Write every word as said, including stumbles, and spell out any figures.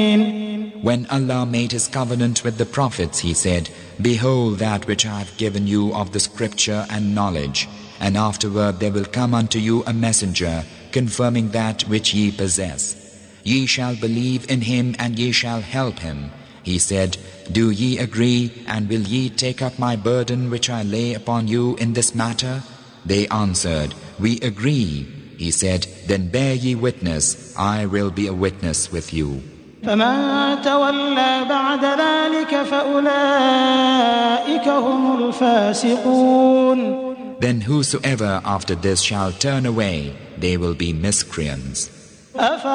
When Allah made His covenant with the prophets, He said, Behold that which I have given you of the scripture and knowledge, and afterward there will come unto you a messenger, confirming that which ye possess. Ye shall believe in him, and ye shall help him. He said, Do ye agree, and will ye take up my burden which I lay upon you in this matter? They answered, We agree. He said, Then bear ye witness, I will be a witness with you. فمن تولى بعد ذلك فأولئك هم الفاسقون. Then whosoever after this shall turn away, they will be miscreants.